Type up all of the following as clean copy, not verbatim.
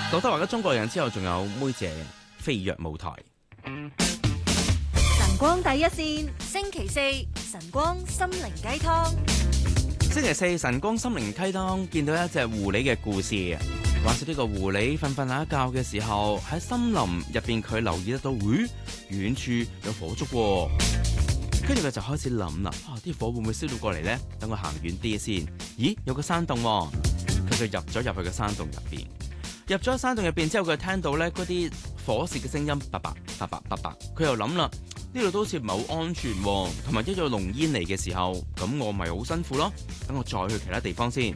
劉德華嘅中國人之後，仲有妹姐飛躍舞台。 晨光第一線，星期四晨光心靈雞湯。 星期四晨光心靈雞湯，見到一隻狐狸嘅故事。話說呢個狐狸瞓下覺嘅時候，喺森林入邊，佢留意得到，遠處有火燭喎。跟住佢就開始諗啦，啲火會唔會燒到過嚟呢？等我行遠啲先。咦，有個山洞喎，佢就入咗去個山洞入邊。入咗山洞入邊之後，佢聽到咧嗰啲火舌嘅聲音，叭叭叭叭叭叭。佢又諗啦，呢度都好似唔係好安全喎，同埋一有濃煙嚟嘅時候，咁我咪好辛苦咯。等我再去其他地方先。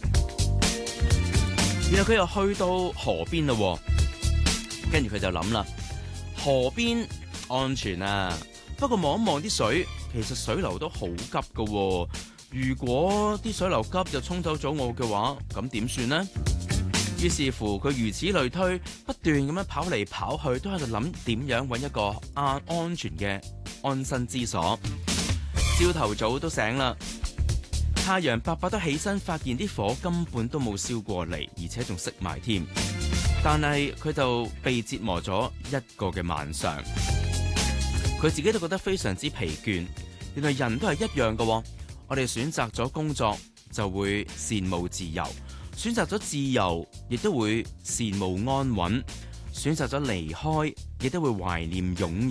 然後佢又去到河邊咯，跟住佢就諗啦，河邊安全啊，不過望一望啲水，其實水流都好急噶喎。如果啲水流急就沖走咗我嘅話，咁點算呢？於是乎，佢如此類推，不斷咁樣跑嚟跑去，都喺度諗點樣揾一個安全嘅安身之所。朝頭早都醒啦，太陽伯伯都起身，發現啲火根本都冇燒過嚟，而且仲熄埋添。但係佢就被折磨咗一個嘅晚上，佢自己都覺得非常之疲倦。原來人都係一樣嘅，我哋選擇咗工作就會羨慕自由，選擇咗自由亦都會羨慕安穩，選擇咗離開亦都會懷念擁有。